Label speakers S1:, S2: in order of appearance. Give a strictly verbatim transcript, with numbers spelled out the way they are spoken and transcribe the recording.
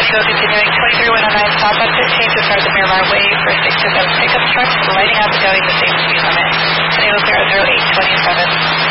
S1: Eagle continuing twenty-three one oh nine southbound fifteen to start the Miramar Way for six to seven pickup trucks lighting up and going the same speed limit. San Diego zero zero eight twenty-seven.